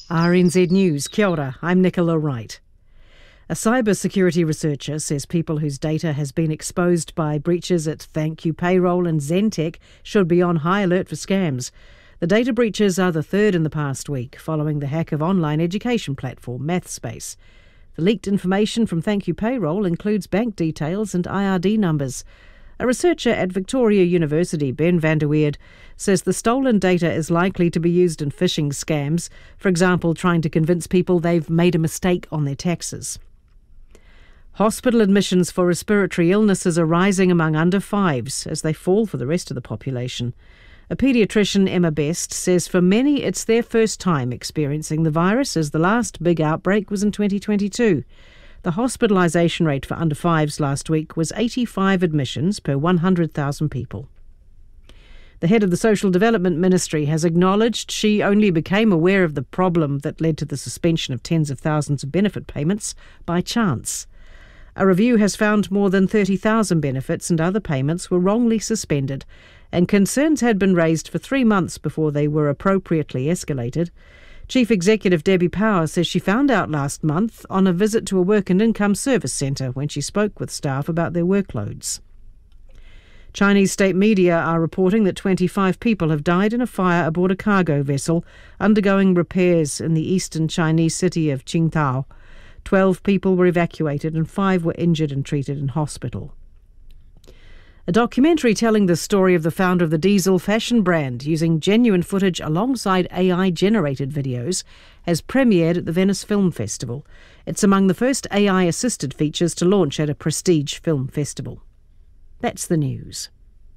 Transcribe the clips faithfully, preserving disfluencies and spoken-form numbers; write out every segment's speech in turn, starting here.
R N Z News, kia ora, I'm Nicola Wright. A cybersecurity researcher says people whose data has been exposed by breaches at Thank You Payroll and Zentech should be on high alert for scams. The data breaches are the third in the past week, following the hack of online education platform MathSpace. The leaked information from Thank You Payroll includes bank details and I R D numbers. A researcher at Victoria University, Ben van der Weerd, says the stolen data is likely to be used in phishing scams, for example, trying to convince people they've made a mistake on their taxes. Hospital admissions for respiratory illnesses are rising among under fives as they fall for the rest of the population. A paediatrician, Emma Best, says for many it's their first time experiencing the virus, as the last big outbreak was in twenty twenty-two. The hospitalisation rate for under fives last week was eighty-five admissions per one hundred thousand people. The head of the Social Development Ministry has acknowledged she only became aware of the problem that led to the suspension of tens of thousands of benefit payments by chance. A review has found more than thirty thousand benefits and other payments were wrongly suspended, and concerns had been raised for three months before they were appropriately escalated. Chief Executive Debbie Power says she found out last month on a visit to a work and income service centre when she spoke with staff about their workloads. Chinese state media are reporting that twenty-five people have died in a fire aboard a cargo vessel undergoing repairs in the eastern Chinese city of Qingdao. Twelve people were evacuated and five were injured and treated in hospital. A documentary telling the story of the founder of the diesel fashion brand, using genuine footage alongside A I-generated videos, has premiered at the Venice Film Festival. It's among the first A I-assisted features to launch at a prestige film festival. That's the news.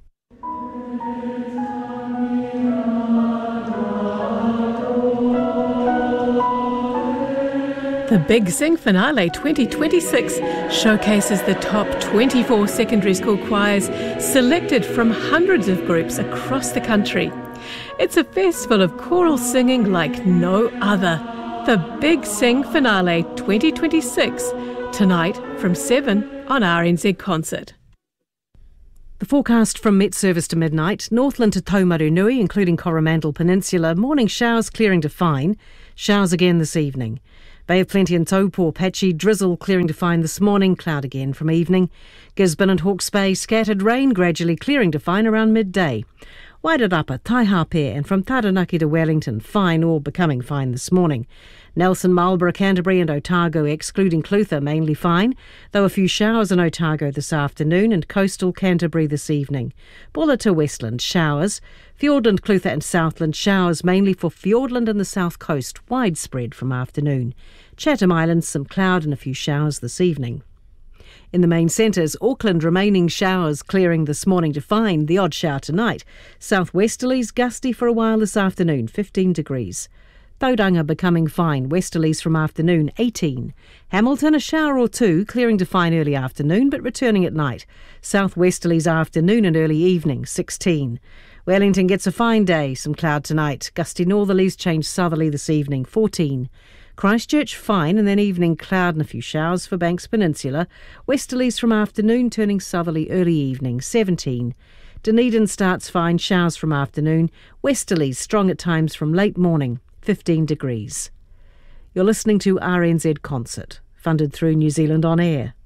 The Big Sing Finale twenty twenty-six showcases the top twenty-four secondary school choirs selected from hundreds of groups across the country. It's a festival of choral singing like no other. The Big Sing Finale twenty twenty-six, tonight from seven on R N Z Concert. The forecast from Met Service to midnight: Northland to Taumarunui, including Coromandel Peninsula, morning showers clearing to fine, showers again this evening. Bay of Plenty and Taupo, patchy drizzle clearing to fine this morning, cloud again from evening. Gisborne and Hawke's Bay, scattered rain gradually clearing to fine around midday. Wairarapa, Taihape and from Taranaki to Wellington, fine or becoming fine this morning. Nelson, Marlborough, Canterbury and Otago, excluding Clutha, mainly fine, though a few showers in Otago this afternoon and coastal Canterbury this evening. Bulla to Westland, showers. Fiordland, Clutha and Southland, showers mainly for Fiordland and the south coast, widespread from afternoon. Chatham Islands, some cloud and a few showers this evening. In the main centres, Auckland remaining showers clearing this morning to fine, the odd shower tonight. Southwesterlies gusty for a while this afternoon, fifteen degrees. Tauranga becoming fine, westerlies from afternoon, eighteen. Hamilton a shower or two, clearing to fine early afternoon but returning at night. Southwesterlies afternoon and early evening, sixteen. Wellington gets a fine day, some cloud tonight. Gusty northerlies change southerly this evening, fourteen. Christchurch fine and then evening cloud and a few showers for Banks Peninsula. Westerlies from afternoon turning southerly early evening, seventeen. Dunedin starts fine, showers from afternoon. Westerlies strong at times from late morning, fifteen degrees. You're listening to R N Z Concert, funded through New Zealand On Air.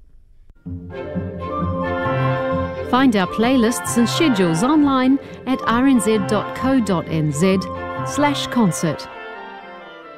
Find our playlists and schedules online at r n z dot co dot n z slash concert.